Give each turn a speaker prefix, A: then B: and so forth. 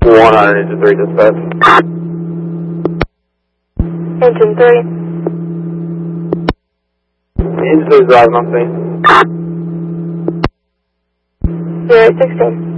A: 1 on engine 3 dispatch.
B: Engine 3.
A: Engine 3 is driving on scene.
B: 0816.